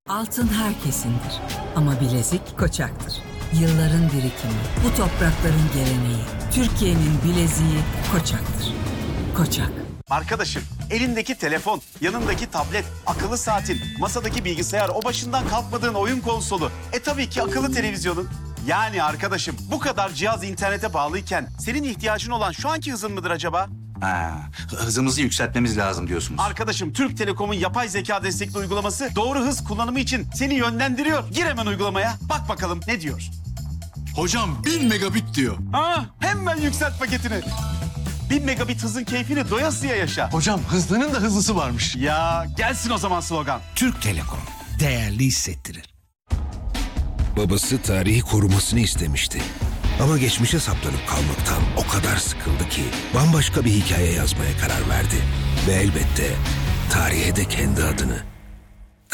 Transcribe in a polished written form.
Altın herkesindir ama bilezik Koçak'tır. Yılların birikimi, bu toprakların geleneği. Türkiye'nin bileziği Koçak'tır. Koçak. Arkadaşım, elindeki telefon, yanındaki tablet, akıllı saatin, masadaki bilgisayar, o başından kalkmadığın oyun konsolu. Tabii ki akıllı televizyonun. Yani arkadaşım, bu kadar cihaz internete bağlıyken senin ihtiyacın olan şu anki hızın mıdır acaba? Hızımızı yükseltmemiz lazım diyorsunuz. Arkadaşım, Türk Telekom'un yapay zeka destekli uygulaması doğru hız kullanımı için seni yönlendiriyor. Gir hemen uygulamaya, bak bakalım ne diyor. Hocam 1000 megabit diyor. Hemen yükselt paketini. 1000 megabit hızın keyfini doyasıya yaşa. Hocam hızlının da hızlısı varmış. Ya gelsin o zaman slogan. Türk Telekom değerli hissettirir. Babası tarihi korumasını istemişti. Ama geçmişe saplanıp kalmaktan o kadar sıkıldı ki bambaşka bir hikaye yazmaya karar verdi. Ve elbette tarihe de kendi adını.